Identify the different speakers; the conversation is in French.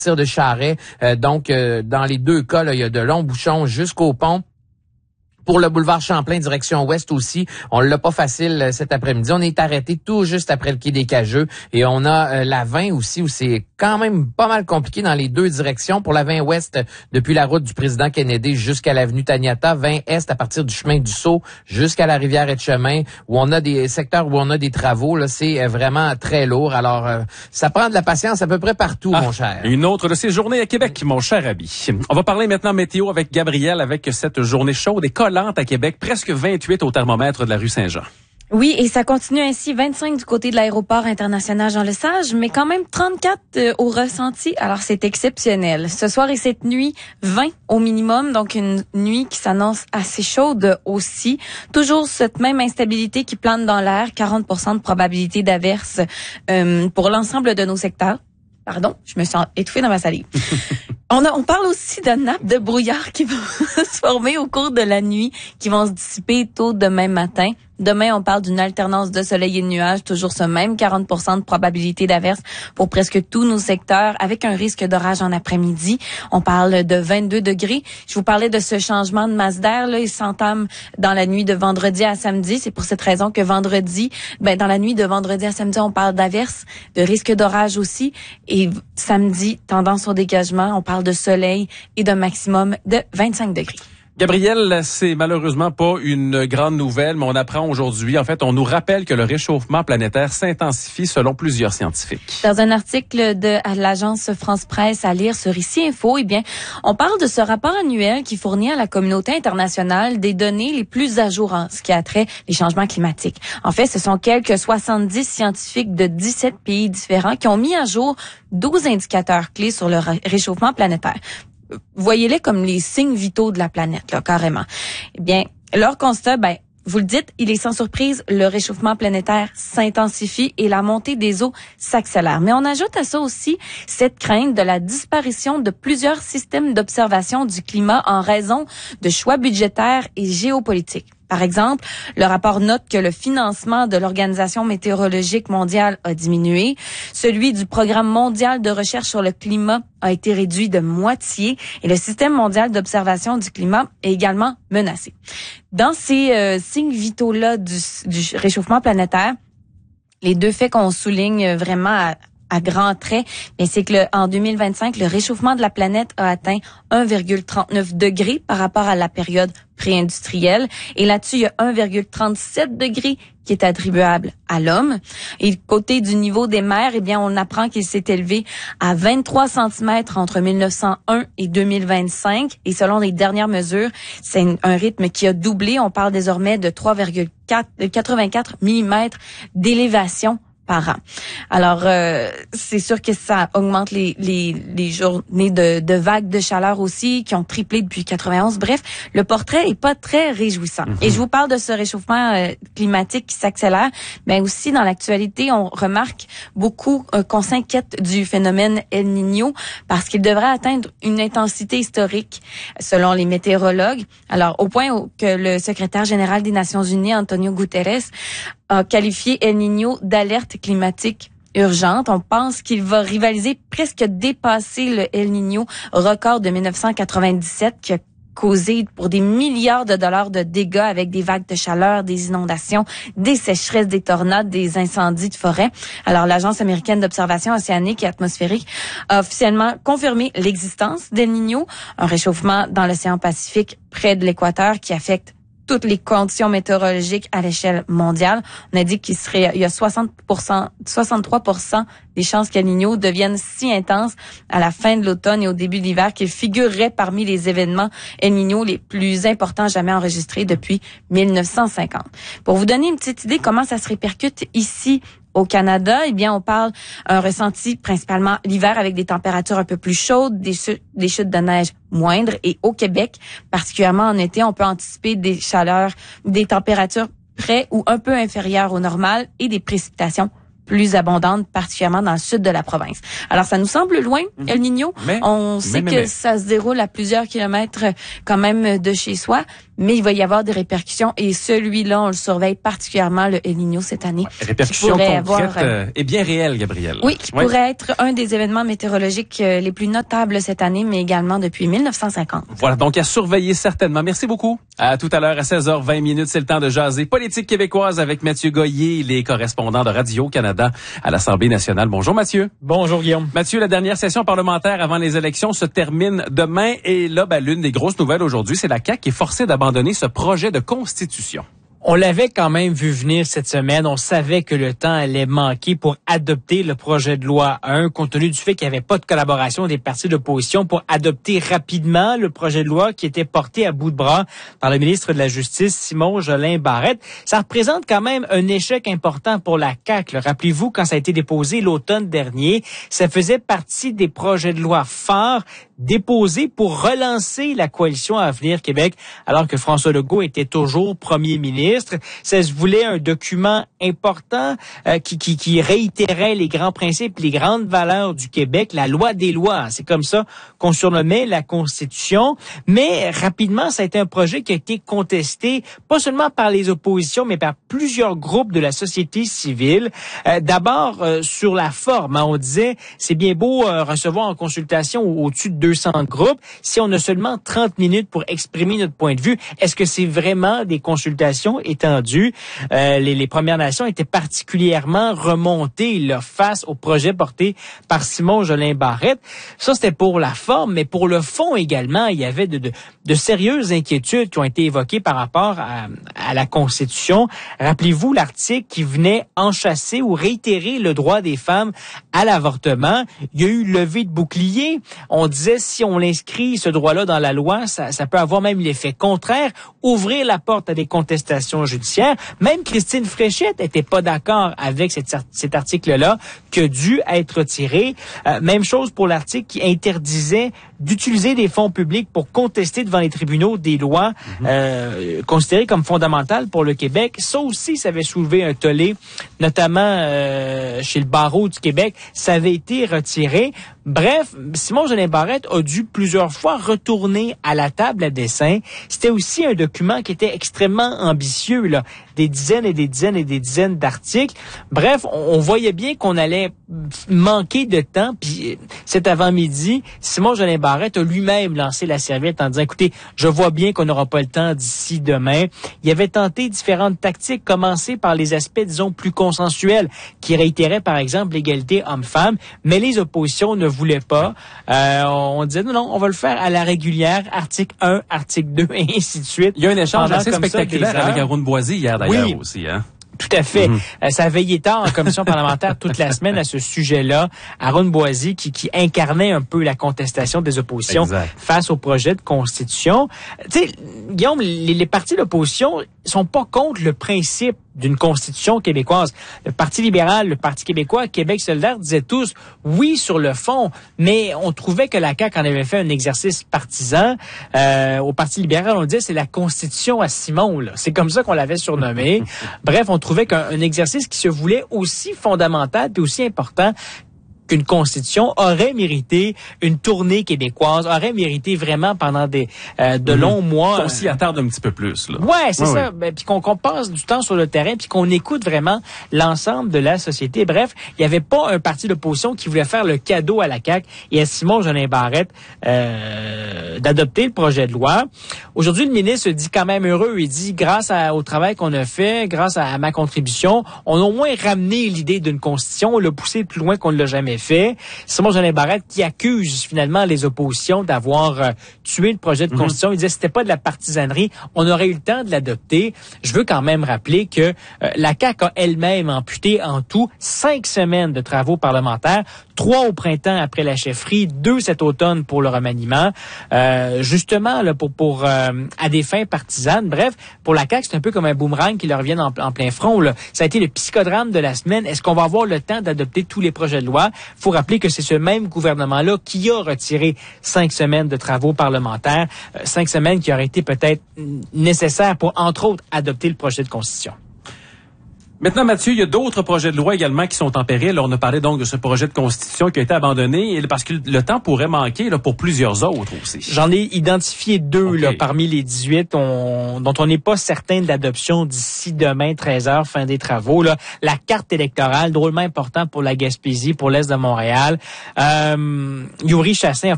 Speaker 1: de Charest. Donc, dans les deux cas, là, il y a de longs bouchons jusqu'au pont. Pour le boulevard Champlain, direction ouest aussi, on l'a pas facile cet après-midi. On est arrêté tout juste après le quai des Cageux et on a la 20 aussi où c'est quand même pas mal compliqué dans les deux directions. Pour la 20 ouest, depuis la route du président Kennedy jusqu'à l'avenue Taniata, 20 est à partir du chemin du Sceau jusqu'à la rivière Etchemin où on a des secteurs où on a des travaux. Là, c'est vraiment très lourd. Alors, ça prend de la patience à peu près partout, mon cher.
Speaker 2: Une autre de ces journées à Québec, mon cher Abi. On va parler maintenant météo avec Gabrielle avec cette journée chaude et collante à Québec, presque 28 au thermomètre de la rue Saint-Jean.
Speaker 3: Oui, et ça continue ainsi, 25 du côté de l'aéroport international Jean-Lesage, mais quand même 34 au ressenti. Alors, c'est exceptionnel. Ce soir et cette nuit, 20 au minimum, donc une nuit qui s'annonce assez chaude aussi. Toujours cette même instabilité qui plane dans l'air, 40% de probabilité d'averse pour l'ensemble de nos secteurs. Pardon, je me sens étouffée dans ma salive. On parle aussi de nappes de brouillard qui vont se former au cours de la nuit, qui vont se dissiper tôt demain matin. Demain, on parle d'une alternance de soleil et de nuages, toujours ce même 40% de probabilité d'averse pour presque tous nos secteurs, avec un risque d'orage en après-midi. On parle de 22 degrés. Je vous parlais de ce changement de masse d'air, là, il s'entame dans la nuit de vendredi à samedi. C'est pour cette raison que vendredi, dans la nuit de vendredi à samedi, on parle d'averse, de risque d'orage aussi. Et samedi, tendance au dégagement, on parle de soleil et d'un maximum de 25 degrés.
Speaker 2: Gabrielle, c'est malheureusement pas une grande nouvelle, mais on apprend aujourd'hui, en fait, on nous rappelle que le réchauffement planétaire s'intensifie selon plusieurs scientifiques.
Speaker 3: Dans un article de l'agence France Presse à lire sur Ici Info, on parle de ce rapport annuel qui fournit à la communauté internationale des données les plus à jour en ce qui a trait les changements climatiques. En fait, ce sont quelques 70 scientifiques de 17 pays différents qui ont mis à jour 12 indicateurs clés sur le réchauffement planétaire. Voyez-les comme les signes vitaux de la planète, là, carrément. Leur constat, vous le dites, il est sans surprise, le réchauffement planétaire s'intensifie et la montée des eaux s'accélère. Mais on ajoute à ça aussi cette crainte de la disparition de plusieurs systèmes d'observation du climat en raison de choix budgétaires et géopolitiques. Par exemple, le rapport note que le financement de l'Organisation météorologique mondiale a diminué. Celui du Programme mondial de recherche sur le climat a été réduit de moitié et le système mondial d'observation du climat est également menacé. Dans ces signes vitaux-là du réchauffement planétaire, les deux faits qu'on souligne vraiment à grands traits, c'est que en 2025, le réchauffement de la planète a atteint 1,39 degrés par rapport à la période pré-industrielle. Et là-dessus, il y a 1,37 degrés qui est attribuable à l'homme. Et côté du niveau des mers, on apprend qu'il s'est élevé à 23 cm entre 1901 et 2025. Et selon les dernières mesures, c'est un rythme qui a doublé. On parle désormais de 3,84 mm d'élévation par an. Alors, c'est sûr que ça augmente les journées de vagues de chaleur aussi, qui ont triplé depuis 91. Bref, le portrait est pas très réjouissant. Et je vous parle de ce réchauffement climatique qui s'accélère, mais aussi dans l'actualité, on remarque beaucoup qu'on s'inquiète du phénomène El Niño parce qu'il devrait atteindre une intensité historique, selon les météorologues. Alors, au point que le secrétaire général des Nations Unies, Antonio Guterres, a qualifié El Niño d'alerte climatique urgente. On pense qu'il va rivaliser, presque dépasser le El Niño record de 1997 qui a causé pour des milliards de dollars de dégâts avec des vagues de chaleur, des inondations, des sécheresses, des tornades, des incendies de forêt. Alors, l'Agence américaine d'observation océanique et atmosphérique a officiellement confirmé l'existence d'El Niño, un réchauffement dans l'océan Pacifique près de l'équateur qui affecte toutes les conditions météorologiques à l'échelle mondiale. On a dit il y a 63% des chances qu'El Niño devienne si intense à la fin de l'automne et au début de l'hiver qu'il figurerait parmi les événements El Niño les plus importants jamais enregistrés depuis 1950. Pour vous donner une petite idée comment ça se répercute ici au Canada, on parle un ressenti principalement l'hiver avec des températures un peu plus chaudes, des chutes de neige moindres. Et au Québec, particulièrement en été, on peut anticiper des chaleurs, des températures près ou un peu inférieures au normal et des précipitations plus abondantes, particulièrement dans le sud de la province. Alors, ça nous semble loin, El Niño. On sait que ça se déroule à plusieurs kilomètres quand même de chez soi, mais il va y avoir des répercussions et celui-là, on le surveille particulièrement, le El Niño cette année.
Speaker 2: Répercussions concrètes et bien réelles, Gabrielle.
Speaker 3: Oui, qui pourrait être un des événements météorologiques les plus notables cette année, mais également depuis 1950.
Speaker 2: Voilà, donc à surveiller certainement. Merci beaucoup. À tout à l'heure à 16h20, c'est le temps de jaser politique québécoise avec Mathieu Goyer, les correspondants de Radio-Canada à l'Assemblée nationale. Bonjour Mathieu.
Speaker 4: Bonjour Guillaume.
Speaker 2: Mathieu, la dernière session parlementaire avant les élections se termine demain et là, l'une des grosses nouvelles aujourd'hui, c'est la CAQ qui est forcée d'abandonner ce projet de constitution.
Speaker 4: On l'avait quand même vu venir cette semaine. On savait que le temps allait manquer pour adopter le projet de loi 1, compte tenu du fait qu'il n'y avait pas de collaboration des partis d'opposition pour adopter rapidement le projet de loi qui était porté à bout de bras par le ministre de la Justice, Simon Jolin Barrette. Ça représente quand même un échec important pour la CAQ. Rappelez-vous, quand ça a été déposé l'automne dernier, ça faisait partie des projets de loi phares déposés pour relancer la coalition Avenir Québec, alors que François Legault était toujours premier ministre. Ça se voulait un document important qui réitérait les grands principes, les grandes valeurs du Québec, la loi des lois. C'est comme ça qu'on surnommait la Constitution. Mais rapidement, ça a été un projet qui a été contesté, pas seulement par les oppositions, mais par plusieurs groupes de la société civile. D'abord, sur la forme, on disait, c'est bien beau recevoir en consultation au-dessus de 200 groupes. Si on a seulement 30 minutes pour exprimer notre point de vue, est-ce que c'est vraiment des consultations étendues? Les Premières Nations étaient particulièrement remontées là, face au projet porté par Simon Jolin Barrette. Ça, c'était pour la forme, mais pour le fond également, il y avait de sérieuses inquiétudes qui ont été évoquées par rapport à la Constitution. Rappelez-vous l'article qui venait enchasser ou réitérer le droit des femmes à l'avortement. Il y a eu levée de bouclier. On disait, si on l'inscrit, ce droit-là, dans la loi, ça peut avoir même l'effet contraire, ouvrir la porte à des contestations judiciaires. Même Christine Fréchette n'était pas d'accord avec cet article-là, qui a dû être retiré. Même chose pour l'article qui interdisait d'utiliser des fonds publics pour contester devant les tribunaux des lois considérées comme fondamentales pour le Québec. Ça aussi, ça avait soulevé un tollé, notamment chez le barreau du Québec. Ça avait été retiré. Bref, Simon Jolin Barrette a dû plusieurs fois retourner à la table à dessin. C'était aussi un document qui était extrêmement ambitieux, là, des dizaines et des dizaines et des dizaines d'articles. Bref, on voyait bien qu'on allait manquer de temps. Puis cet avant-midi, Simon Jolin Barrette a lui-même lancé la serviette en disant, écoutez, je vois bien qu'on n'aura pas le temps d'ici demain. Il avait tenté différentes tactiques, commencer par les aspects, disons, plus consensuels, qui réitéraient, par exemple, l'égalité homme-femme, mais les oppositions ne voulaient pas. On disait, non, on va le faire à la régulière, article 1, article 2, et ainsi de suite.
Speaker 2: Il y a un échange assez spectaculaire avec Arun Boisy hier, d'ailleurs, aussi, hein?
Speaker 4: Tout à fait. Ça a veillé tard en commission parlementaire toute la semaine à ce sujet-là. Arun Boisy qui incarnait un peu la contestation des oppositions face au projet de constitution. Tu sais, Guillaume, les partis d'opposition sont pas contre le principe d'une constitution québécoise. Le Parti libéral, le Parti québécois, Québec solidaire disaient tous oui sur le fond, mais on trouvait que la CAQ en avait fait un exercice partisan. Au Parti libéral, on disait c'est la constitution à Simon, là. C'est comme ça qu'on l'avait surnommé. Bref, on trouvait qu'un exercice qui se voulait aussi fondamental et aussi important qu'une constitution aurait mérité une tournée québécoise, aurait mérité vraiment pendant de longs mois.
Speaker 2: Qu'on s'y attarde un petit peu plus, là.
Speaker 4: Ouais, c'est ça. Ben, puis qu'on passe du temps sur le terrain, puis qu'on écoute vraiment l'ensemble de la société. Bref, il n'y avait pas un parti d'opposition qui voulait faire le cadeau à la CAQ et à Simon Jolin Barrette d'adopter le projet de loi. Aujourd'hui, le ministre se dit quand même heureux. Il dit, grâce au travail qu'on a fait, grâce à ma contribution, on a au moins ramené l'idée d'une constitution, on l'a poussé plus loin qu'on ne l'a jamais fait. Simon Jolin Barrette qui accuse finalement les oppositions d'avoir tué le projet de constitution. Il disait que c'était pas de la partisanerie. On aurait eu le temps de l'adopter. Je veux quand même rappeler que la CAQ a elle-même amputé en tout 5 semaines de travaux parlementaires, 3 au printemps après la chefferie, 2 cet automne pour le remaniement, justement là, pour à des fins partisanes. Bref, pour la CAQ, c'est un peu comme un boomerang qui leur revient en plein front, là. Ça a été le psychodrame de la semaine. Est-ce qu'on va avoir le temps d'adopter tous les projets de loi? Il faut rappeler que c'est ce même gouvernement-là qui a retiré 5 semaines de travaux parlementaires, 5 semaines qui auraient été peut-être nécessaires pour, entre autres, adopter le projet de constitution.
Speaker 2: Maintenant, Mathieu, il y a d'autres projets de loi également qui sont en péril. On a parlé donc de ce projet de constitution qui a été abandonné parce que le temps pourrait manquer là, pour plusieurs autres aussi.
Speaker 4: J'en ai identifié 2 là, parmi les 18 dont on n'est pas certain de l'adoption d'ici demain, 13h, fin des travaux. Là. La carte électorale, drôlement important pour la Gaspésie, pour l'Est de Montréal. Yuri Chassin